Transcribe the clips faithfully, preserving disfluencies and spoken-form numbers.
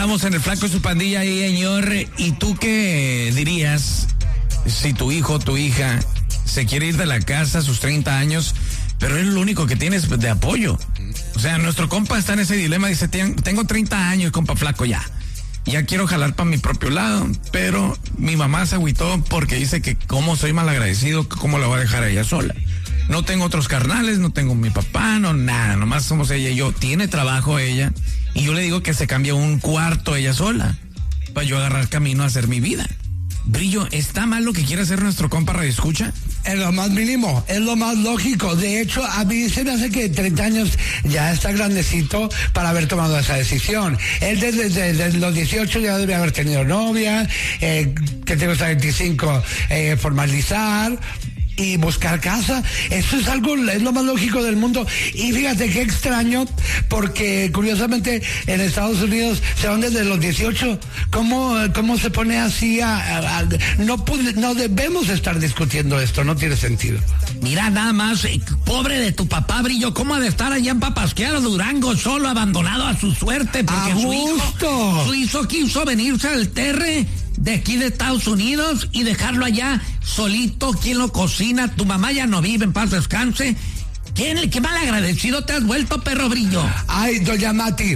Estamos en el Flaco y su pandilla ahí, señor. ¿Y tú qué dirías si tu hijo o tu hija se quiere ir de la casa a sus treinta años, pero es lo único que tienes de apoyo? O sea, nuestro compa está en ese dilema, dice, tengo treinta años, compa Flaco, ya. Ya quiero jalar para mi propio lado, pero mi mamá se agüitó porque dice que cómo soy malagradecido, cómo la voy a dejar a ella sola. No tengo otros carnales, no tengo mi papá, no nada, nomás somos ella y yo. Tiene trabajo ella y yo le digo que se cambie un cuarto ella sola para yo agarrar camino a hacer mi vida. Brillo, ¿está mal lo que quiere hacer nuestro compa Radio Escucha? Es lo más mínimo, es lo más lógico. De hecho, a mí se me hace que treinta años ya está grandecito para haber tomado esa decisión. Él desde, desde, desde los dieciocho ya debe haber tenido novia, eh, que tengo hasta veinticinco, eh, formalizar y buscar casa. Eso es algo, es lo más lógico del mundo. Y fíjate qué extraño, porque curiosamente en Estados Unidos se van desde los dieciocho. ¿Cómo, cómo se pone así a, a, a no, no debemos estar discutiendo esto, no tiene sentido. Mira nada más, eh, pobre de tu papá, Brillo, ¿cómo ha de estar allá en Papasquero, Durango, solo, abandonado a su suerte? Porque a su gusto. hijo, su hijo quiso venirse al Terre de aquí de Estados Unidos y dejarlo allá solito. ¿Quién lo cocina? Tu mamá ya no vive, en paz descanse. ¿Quién, qué mal agradecido te has vuelto, perro Brillo? Ay, doña Mati,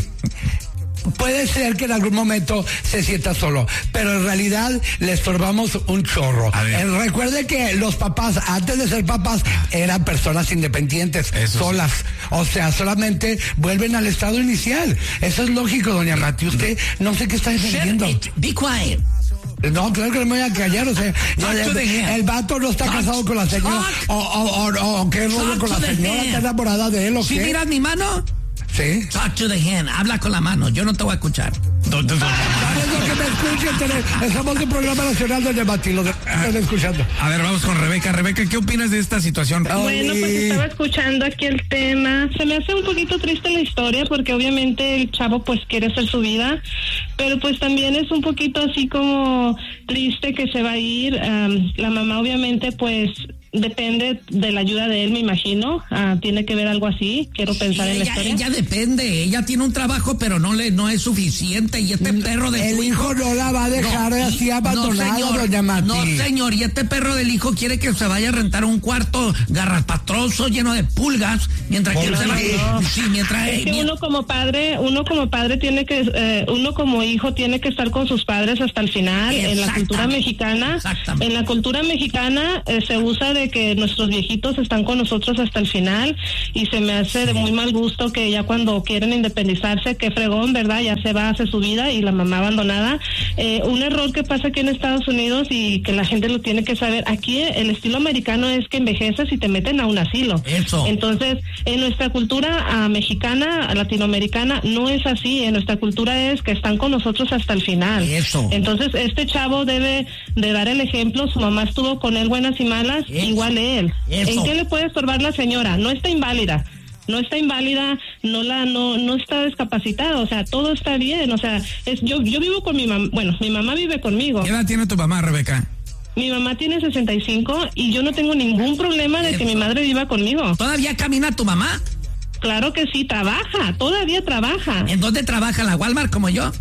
puede ser que en algún momento se sienta solo, pero en realidad le estorbamos un chorro. Eh, recuerde que los papás, antes de ser papás, eran personas independientes, Eso solas. Sí. O sea, solamente vuelven al estado inicial. Eso es lógico, doña Mati. Usted no sé qué está defendiendo. Be quiet. No, claro que no me voy a callar, o sea, ya, el, el vato no está Talk, casado con la señora, o, o, o, o qué rollo con la señora, está enamorada de él, o ¿Sí qué. miras mi mano? Sí. Talk to the hand, habla con la mano, yo no te voy a escuchar. ¿Sabes lo que me escuchen? Estamos en un programa nacional de Mati, lo están escuchando. A ver, vamos con Rebeca. Rebeca, ¿qué opinas de esta situación? Bueno, pues estaba escuchando aquí el tema. Se me hace un poquito triste la historia porque obviamente el chavo pues quiere hacer su vida, pero pues también es un poquito así como triste que se va a ir. Um, la mamá obviamente pues depende de la ayuda de él, me imagino. Ah, tiene que ver algo así. Quiero pensar ella, en la historia. Ella depende. Ella tiene un trabajo, pero no le no es suficiente. Y este perro de el su hijo, hijo no la va a dejar no, así abandonada, no, señor, doña Mati. No, señor. Y este perro del hijo quiere que se vaya a rentar un cuarto garrapastroso lleno de pulgas, mientras que él se va. No. Sí, mientras es que mientras, uno como padre, uno como padre tiene que, eh, uno como hijo tiene que estar con sus padres hasta el final. En la cultura mexicana, en la cultura mexicana eh, se usa de que nuestros viejitos están con nosotros hasta el final y se me hace de muy mal gusto que ya cuando quieren independizarse, qué fregón, ¿verdad? Ya se va, hace su vida y la mamá abandonada. Eh, un error que pasa aquí en Estados Unidos y que la gente lo tiene que saber, aquí el estilo americano es que envejeces y te meten a un asilo. Eso. Entonces, en nuestra cultura uh, mexicana, latinoamericana, no es así. En nuestra cultura es que están con nosotros hasta el final. Eso. Entonces, este chavo debe de dar el ejemplo. Su mamá estuvo con él buenas y malas, Eso. igual él. Eso. ¿En qué le puede estorbar la señora? No está inválida. No está inválida, no la, no, no está discapacitada, o sea, todo está bien, o sea, es, yo, yo vivo con mi mamá, bueno, mi mamá vive conmigo. ¿Qué edad tiene tu mamá, Rebeca? Mi mamá tiene sesenta y cinco y yo no tengo ningún problema de que mi madre viva conmigo. ¿Todavía camina tu mamá? Claro que sí, trabaja, todavía trabaja. ¿En dónde trabaja? ¿La Walmart como yo?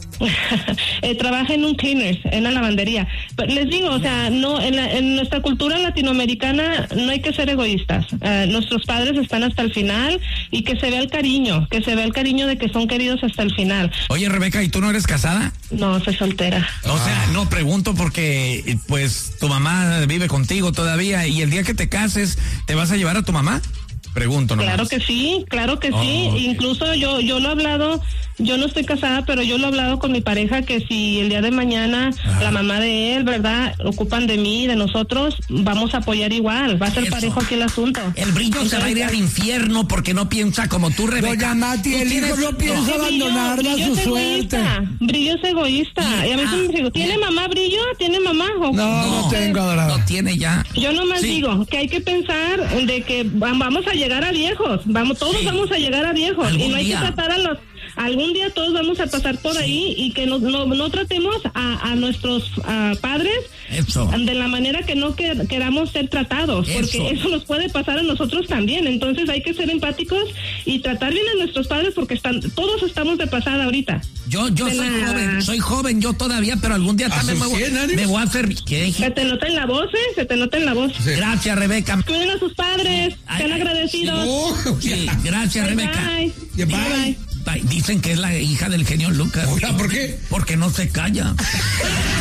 eh, trabaja en un cleaners, en la lavandería. Pero les digo, o sea, no, en, la, en nuestra cultura latinoamericana no hay que ser egoístas. Uh, nuestros padres están hasta el final y que se vea el cariño, que se vea el cariño de que son queridos hasta el final. Oye, Rebeca, ¿y tú no eres casada? No, soy soltera. O sea, no pregunto porque pues tu mamá vive contigo todavía y el día que te cases, ¿te vas a llevar a tu mamá? Pregunto nomás. Claro que sí, claro que oh, sí. okay. Incluso yo yo lo he hablado, yo no estoy casada, pero yo lo he hablado con mi pareja que si el día de mañana Ajá. la mamá de él, ¿verdad? Ocupan de mí, de nosotros, vamos a apoyar igual. Va a ser Eso. parejo aquí el asunto. El Brillo Entonces, se va a ir al infierno porque no piensa como tú, Rebeca. Doña Mati, el hijo no piensa no. abandonarla a su suerte. Brillo es egoísta. Y a veces me digo, ¿tiene mamá Brillo? ¿Tiene mamá? No, no, no tengo, adorado. No tiene ya. Yo nomás sí. digo que hay que pensar de que vamos a llegar a viejos, vamos, todos sí. vamos a llegar a viejos. ¿Algún y no hay día? que tratar a los algún día todos vamos a pasar por ahí y que no, no, no tratemos a, a nuestros a padres eso. de la manera que no que, queramos ser tratados, eso. porque eso nos puede pasar a nosotros también. Entonces hay que ser empáticos y tratar bien a nuestros padres porque están, todos estamos de pasada ahorita. Yo, yo soy la... joven, soy joven yo todavía, pero algún día también me voy, me voy a hacer... ¿Qué? Se te nota en la voz, ¿eh? Se te nota en la voz. Sí. Gracias, Rebeca. Cuiden a sus padres, ay, sean ay, agradecidos. Sí. Sí. Gracias, bye, Rebeca. Bye. Bye. Bye. Bye. Dicen que es la hija del genio Lucas. ¿Por qué? Porque no se calla.